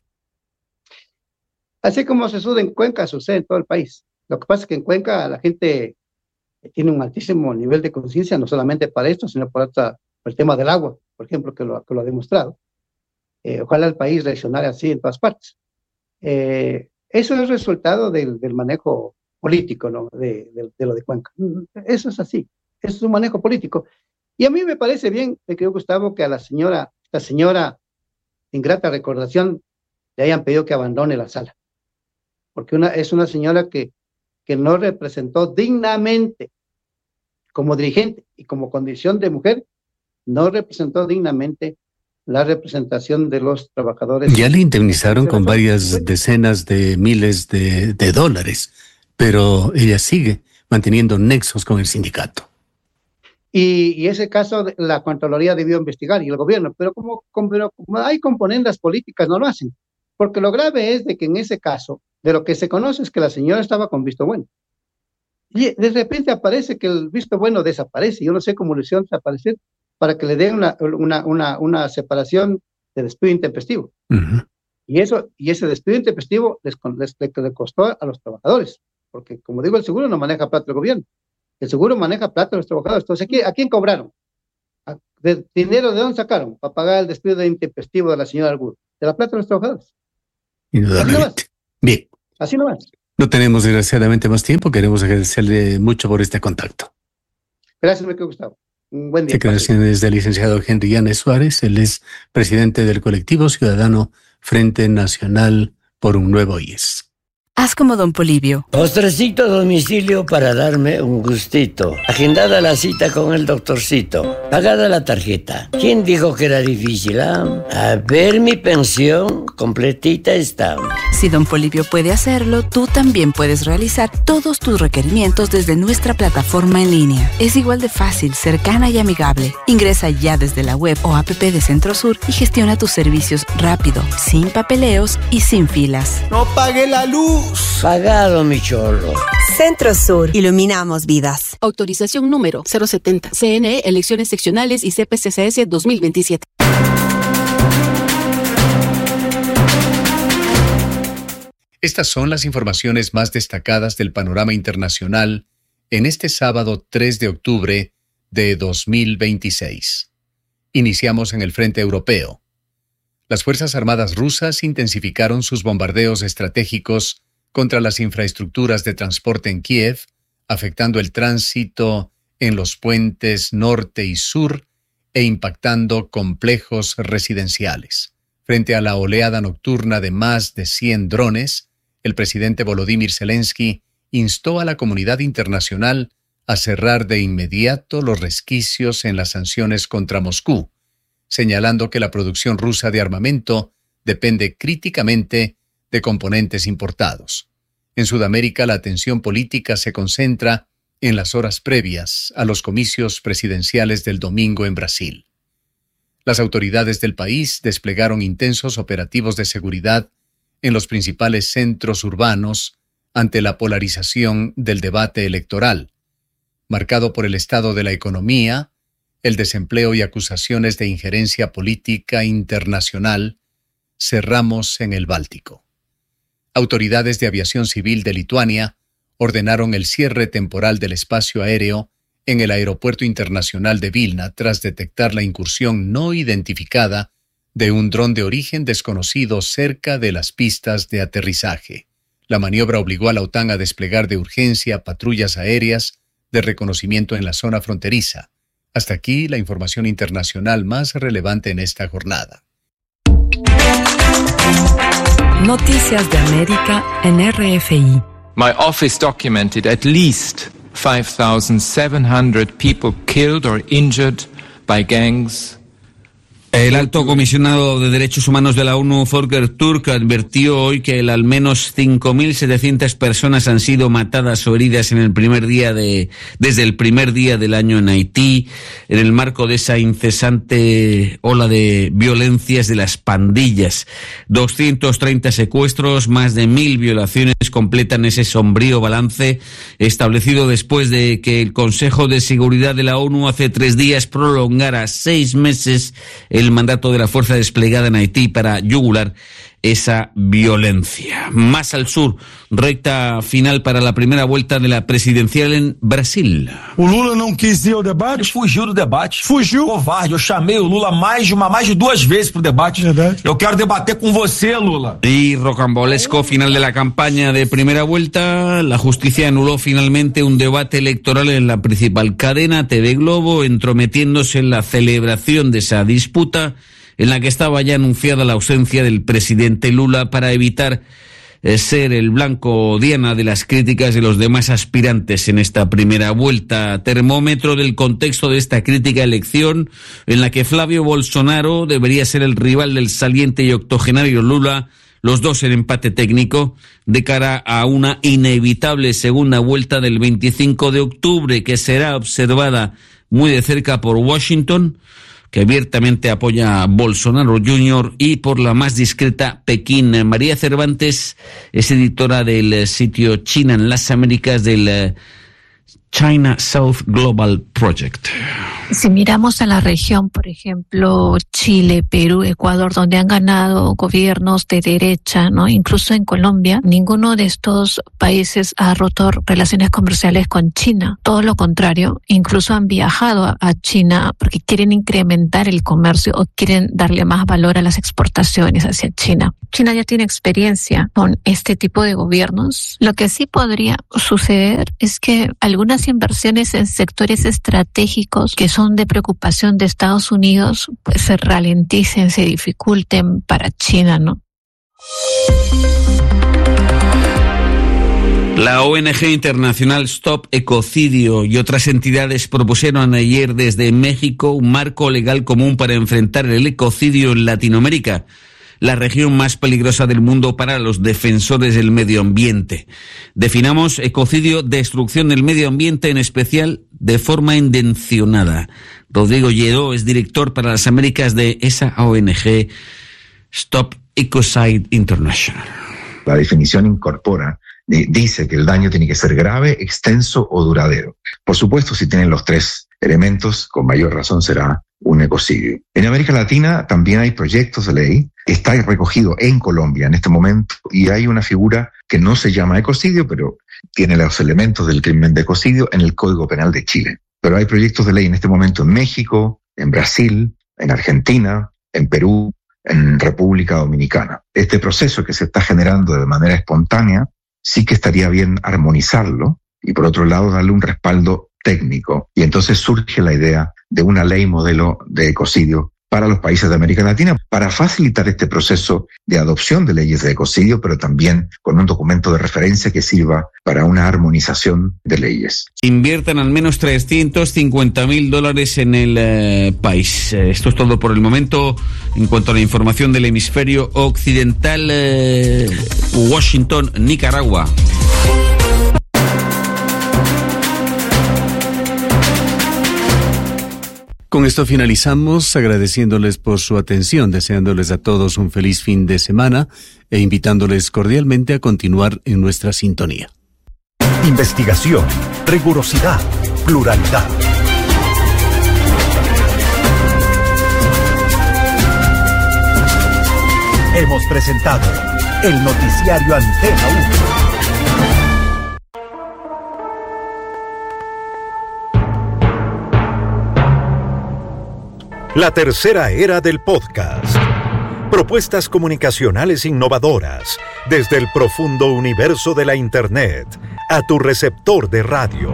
Así como se sucede en Cuenca, sucede en todo el país. Lo que pasa es que en Cuenca la gente tiene un altísimo nivel de conciencia, no solamente para esto, sino por el tema del agua, por ejemplo, que lo ha demostrado. Ojalá el país reaccionara así en todas partes. Eso es resultado del manejo político, ¿no? de lo de Cuenca. Eso es así, eso es un manejo político. Y a mí me parece bien, creo, Gustavo, que a la señora ingrata recordación, le hayan pedido que abandone la sala. Porque es una señora que no representó dignamente como dirigente y como condición de mujer, no representó dignamente la representación de los trabajadores. Ya le indemnizaron con varias decenas de miles de dólares, pero ella sigue manteniendo nexos con el sindicato. Y ese caso la Contraloría debió investigar y el gobierno, pero como hay componendas políticas, no lo hacen. Porque lo grave es de que en ese caso, de lo que se conoce es que la señora estaba con visto bueno. Y de repente aparece que el visto bueno desaparece. Yo no sé cómo lo hicieron desaparecer para que le den una separación de despido intempestivo. Uh-huh. Y ese despido intempestivo le costó a los trabajadores. Porque, como digo, el seguro no maneja plata del gobierno. El seguro maneja plata de los trabajadores. Entonces, ¿a quién cobraron? ¿Dinero de dónde sacaron? Para pagar el despido intempestivo de la señora Argudo. De la plata de los trabajadores. Indudablemente. Bien. Así nomás. No tenemos desgraciadamente más tiempo. Queremos agradecerle mucho por este contacto. Gracias, mi querido Gustavo. Un buen día. Declaraciones del licenciado Henry Yanes Suárez. Él es presidente del colectivo ciudadano Frente Nacional por un Nuevo IES. Haz como Don Polibio. Postrecito a domicilio para darme un gustito. Agendada la cita con el doctorcito. Pagada la tarjeta. ¿Quién dijo que era difícil, ah? A ver, mi pensión completita está. Si Don Polibio puede hacerlo, tú también puedes realizar todos tus requerimientos desde nuestra plataforma en línea. Es igual de fácil, cercana y amigable. Ingresa ya desde la web o app de Centrosur y gestiona tus servicios rápido, sin papeleos y sin filas. ¡No pague la luz! Pagado, mi cholo. Centrosur. Iluminamos vidas. Autorización número 070. CNE, Elecciones Seccionales y CPCCS 2027. Estas son las informaciones más destacadas del panorama internacional en este sábado 3 de octubre de 2026. Iniciamos en el frente europeo. Las Fuerzas Armadas rusas intensificaron sus bombardeos estratégicos contra las infraestructuras de transporte en Kiev, afectando el tránsito en los puentes norte y sur e impactando complejos residenciales. Frente a la oleada nocturna de más de 100 drones, el presidente Volodymyr Zelensky instó a la comunidad internacional a cerrar de inmediato los resquicios en las sanciones contra Moscú, señalando que la producción rusa de armamento depende críticamente de componentes importados. En Sudamérica, la atención política se concentra en las horas previas a los comicios presidenciales del domingo en Brasil. Las autoridades del país desplegaron intensos operativos de seguridad en los principales centros urbanos ante la polarización del debate electoral, marcado por el estado de la economía, el desempleo y acusaciones de injerencia política internacional. Cerramos en el Báltico. Autoridades de aviación civil de Lituania ordenaron el cierre temporal del espacio aéreo en el Aeropuerto Internacional de Vilna tras detectar la incursión no identificada de un dron de origen desconocido cerca de las pistas de aterrizaje. La maniobra obligó a la OTAN a desplegar de urgencia patrullas aéreas de reconocimiento en la zona fronteriza. Hasta aquí la información internacional más relevante en esta jornada. Noticias de América en RFI. My office documented at least 5,700 people killed or injured by gangs. El alto comisionado de Derechos Humanos de la ONU, Volker Turk, advirtió hoy que al menos 5.700 personas han sido matadas o heridas desde el primer día del año en Haití, en el marco de esa incesante ola de violencias de las pandillas. 230 secuestros, más de 1.000 violaciones completan ese sombrío balance establecido después de que el Consejo de Seguridad de la ONU hace 3 días prolongara 6 meses el mandato de la fuerza desplegada en Haití para yugular esa violencia. Más al sur, recta final para la primera vuelta de la presidencial en Brasil. O Lula não quis ir ao debate? Ele fugiu do debate. Fugiu? Covarde, eu chamei o Lula mais de 2 vezes pro debate. Verdade. Eu quero debater com você, Lula. Y rocambolesco final de la campaña de primera vuelta, la justicia anuló finalmente un debate electoral en la principal cadena TV Globo, entrometiéndose en la celebración de esa disputa en la que estaba ya anunciada la ausencia del presidente Lula para evitar ser el blanco diana de las críticas de los demás aspirantes en esta primera vuelta. Termómetro del contexto de esta crítica elección en la que Flavio Bolsonaro debería ser el rival del saliente y octogenario Lula, los dos en empate técnico, de cara a una inevitable segunda vuelta del 25 de octubre que será observada muy de cerca por Washington, que abiertamente apoya a Bolsonaro Jr., y por la más discreta Pekín. María Cervantes es editora del sitio China en las Américas del China South Global Project. Si miramos a la región, por ejemplo, Chile, Perú, Ecuador, donde han ganado gobiernos de derecha, ¿no? Incluso en Colombia, ninguno de estos países ha roto relaciones comerciales con China. Todo lo contrario, incluso han viajado a China porque quieren incrementar el comercio o quieren darle más valor a las exportaciones hacia China. China ya tiene experiencia con este tipo de gobiernos. Lo que sí podría suceder es que algunas inversiones en sectores estratégicos que son de preocupación de Estados Unidos pues se ralenticen, se dificulten para China, ¿no? La ONG internacional Stop Ecocidio y otras entidades propusieron ayer desde México un marco legal común para enfrentar el ecocidio en Latinoamérica, la región más peligrosa del mundo para los defensores del medio ambiente. Definamos ecocidio, destrucción del medio ambiente, en especial de forma intencionada. Rodrigo Lledó es director para las Américas de esa ONG Stop Ecocide International. La definición incorpora, dice que el daño tiene que ser grave, extenso o duradero. Por supuesto, si tienen los tres elementos, con mayor razón será un ecocidio. En América Latina también hay proyectos de ley, está recogido en Colombia en este momento, y hay una figura que no se llama ecocidio, pero tiene los elementos del crimen de ecocidio en el Código Penal de Chile. Pero hay proyectos de ley en este momento en México, en Brasil, en Argentina, en Perú, en República Dominicana. Este proceso que se está generando de manera espontánea, sí que estaría bien armonizarlo y por otro lado darle un respaldo técnico. Y entonces surge la idea de una ley modelo de ecocidio para los países de América Latina, para facilitar este proceso de adopción de leyes de ecocidio, pero también con un documento de referencia que sirva para una armonización de leyes. Inviertan al menos $350,000 en el país. Esto es todo por el momento en cuanto a la información del hemisferio occidental. Washington, Nicaragua. Con esto finalizamos, agradeciéndoles por su atención, deseándoles a todos un feliz fin de semana e invitándoles cordialmente a continuar en nuestra sintonía. Investigación, rigurosidad, pluralidad. Hemos presentado el noticiario Antena 1. La tercera era del podcast. Propuestas comunicacionales innovadoras desde el profundo universo de la Internet a tu receptor de radio.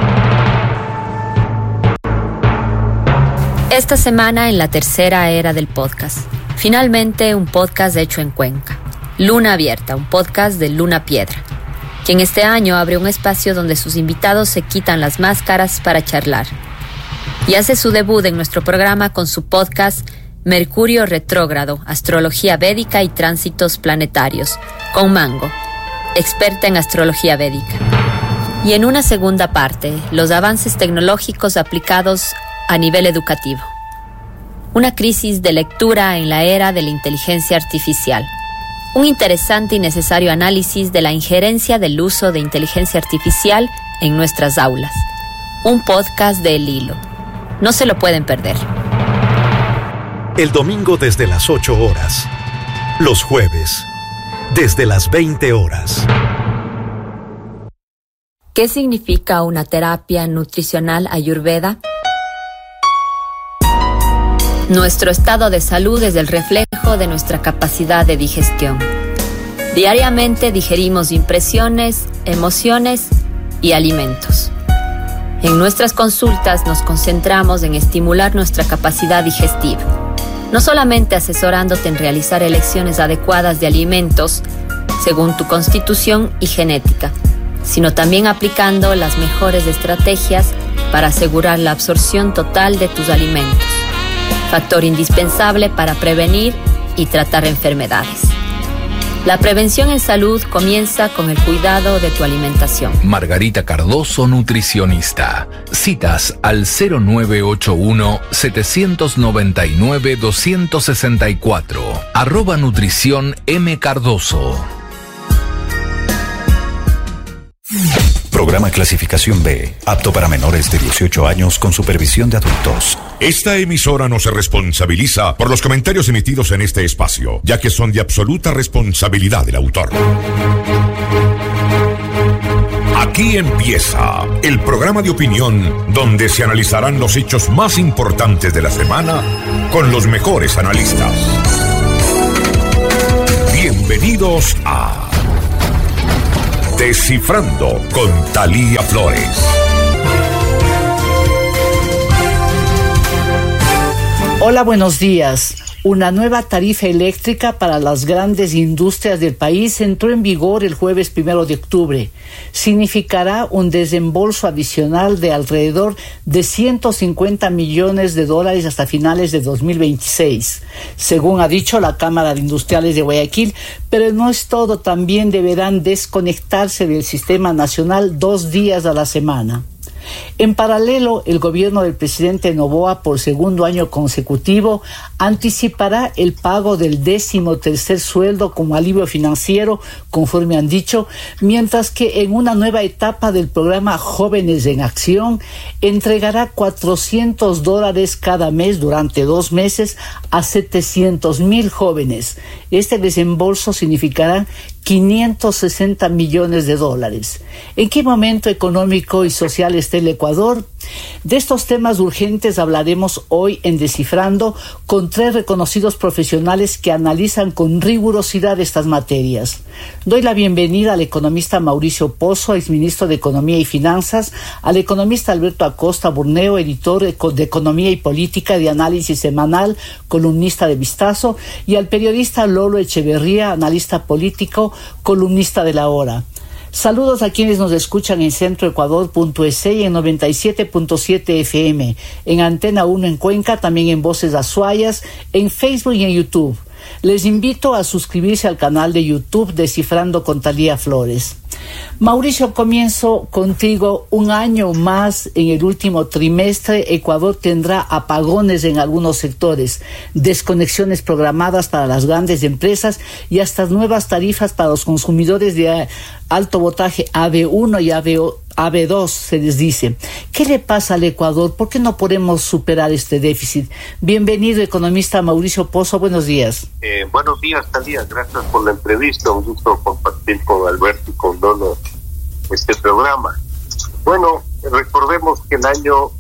Esta semana en la tercera era del podcast. Finalmente un podcast hecho en Cuenca. Luna Abierta, un podcast de Luna Piedra, quien este año abre un espacio donde sus invitados se quitan las máscaras para charlar. Y hace su debut en nuestro programa con su podcast Mercurio Retrógrado, Astrología Védica y Tránsitos Planetarios, con Mango, experta en astrología védica. Y en una segunda parte, los avances tecnológicos aplicados a nivel educativo. Una crisis de lectura en la era de la inteligencia artificial. Un interesante y necesario análisis de la injerencia del uso de inteligencia artificial en nuestras aulas. Un podcast de El Hilo. No se lo pueden perder. El domingo desde las 8 horas. Los jueves, desde las 20 horas. ¿Qué significa una terapia nutricional ayurveda? Nuestro estado de salud es el reflejo de nuestra capacidad de digestión. Diariamente digerimos impresiones, emociones y alimentos. En nuestras consultas nos concentramos en estimular nuestra capacidad digestiva, no solamente asesorándote en realizar elecciones adecuadas de alimentos según tu constitución y genética, sino también aplicando las mejores estrategias para asegurar la absorción total de tus alimentos, factor indispensable para prevenir y tratar enfermedades. La prevención en salud comienza con el cuidado de tu alimentación. Margarita Cardoso, nutricionista. Citas al 0981-799-264. @nutrición M. Cardoso. Programa clasificación B, apto para menores de 18 años con supervisión de adultos. Esta emisora no se responsabiliza por los comentarios emitidos en este espacio, ya que son de absoluta responsabilidad del autor. Aquí empieza el programa de opinión donde se analizarán los hechos más importantes de la semana con los mejores analistas. Bienvenidos a Descifrando con Thalía Flores. Hola, buenos días. Una nueva tarifa eléctrica para las grandes industrias del país entró en vigor el jueves 1 de octubre. Significará un desembolso adicional de alrededor de $150 millones hasta finales de 2026, según ha dicho la Cámara de Industriales de Guayaquil, pero no es todo, también deberán desconectarse del sistema nacional 2 días a la semana. En paralelo, el gobierno del presidente Noboa, por segundo año consecutivo, anticipará el pago del 13º sueldo como alivio financiero, conforme han dicho, mientras que en una nueva etapa del programa Jóvenes en Acción, entregará $400 cada mes durante 2 meses a 700,000 jóvenes. Este desembolso significará $560 millones. ¿En qué momento económico y social está el Ecuador? De estos temas urgentes hablaremos hoy en Descifrando con 3 reconocidos profesionales que analizan con rigurosidad estas materias. Doy la bienvenida al economista Mauricio Pozo, exministro de Economía y Finanzas, al economista Alberto Acosta Burneo, editor de Economía y Política de Análisis Semanal, columnista de Vistazo, y al periodista Lolo Echeverría, analista político, columnista de La Hora. Saludos a quienes nos escuchan en centroecuador.es y en 97.7 FM, en Antena 1 en Cuenca, también en Voces Azuayas, en Facebook y en YouTube. Les invito a suscribirse al canal de YouTube Descifrando con Thalía Flores. Mauricio, comienzo contigo. Un año más en el último trimestre, Ecuador tendrá apagones en algunos sectores, desconexiones programadas para las grandes empresas y hasta nuevas tarifas para los consumidores de alto voltaje AB1 y AB2, se les dice. ¿Qué le pasa al Ecuador? ¿Por qué no podemos superar este déficit? Bienvenido, economista Mauricio Pozo. Buenos días. Buenos días, Thalía. Gracias por la entrevista. Un gusto compartir con Alberto y con Lolo este programa. Bueno, recordemos que el año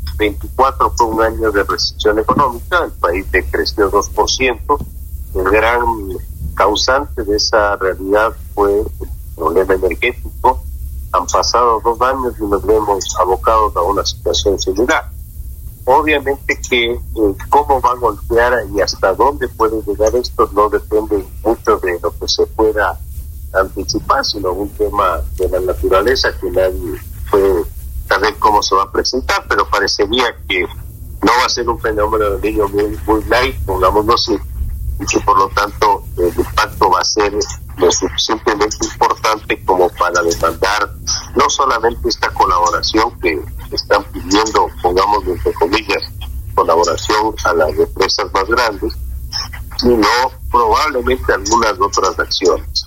24 fue un año de recesión económica. El país decreció 2%. El gran causante de esa realidad fue el problema energético. Han pasado 2 años y nos vemos abocados a una situación similar. Obviamente que cómo va a golpear y hasta dónde puede llegar esto no depende mucho de lo que se pueda anticipar, sino un tema de la naturaleza que nadie puede saber cómo se va a presentar, pero parecería que no va a ser un fenómeno de niño muy light, pongámoslo así, y que por lo tanto el impacto va a ser lo suficientemente importante como para demandar no solamente esta colaboración que están pidiendo, pongamos entre comillas, colaboración a las empresas más grandes, sino probablemente algunas otras acciones.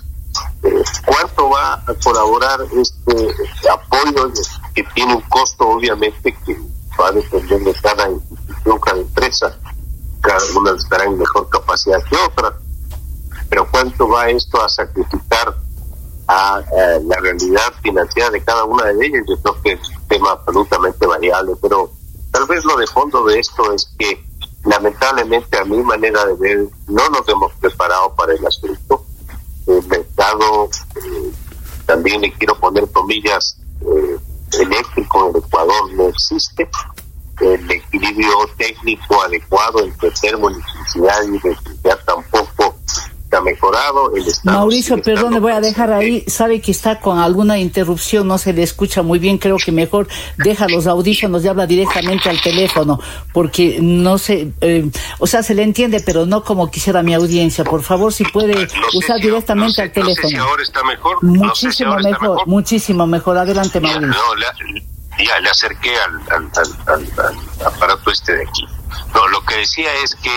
¿Cuánto va a colaborar este apoyo que tiene un costo, obviamente, que va a depender de cada institución, cada empresa? Cada una estará en mejor capacidad que otra, pero cuánto va esto a sacrificar a la realidad financiera de cada una de ellas. Yo creo que es un tema absolutamente variable, pero tal vez lo de fondo de esto es que lamentablemente, a mi manera de ver, no nos hemos preparado para el asunto. El mercado, también le quiero poner comillas, eléctrico en el Ecuador no existe. El equilibrio técnico adecuado entre termoelectricidad y electricidad tampoco ha mejorado. Mauricio, perdón, le voy a dejar ahí. Sabe que está con alguna interrupción, no se le escucha muy bien. Creo que mejor deja los audífonos y habla directamente al teléfono, porque no sé, o sea, se le entiende, pero no como quisiera mi audiencia. Por favor, si puede usar directamente al teléfono. No sé si ahora está mejor. Muchísimo mejor, muchísimo mejor. Adelante, Mauricio. Ya le acerqué al aparato de aquí. No, lo que decía es que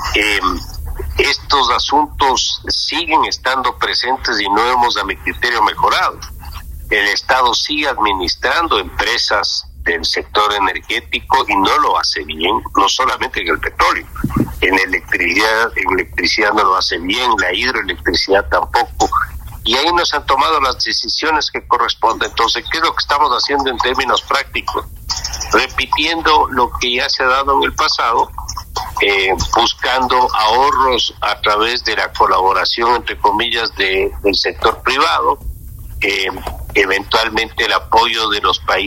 estos asuntos siguen estando presentes y no hemos, a mi criterio, mejorado. el Estado sigue administrando empresas del sector energético y no lo hace bien, no solamente en el petróleo, en electricidad no lo hace bien, la hidroelectricidad tampoco, y ahí nos han tomado las decisiones que corresponden. Entonces, ¿qué es lo que estamos haciendo en términos prácticos? Repitiendo lo que ya se ha dado en el pasado, buscando ahorros a través de la colaboración, entre comillas, del sector privado, eventualmente el apoyo de los países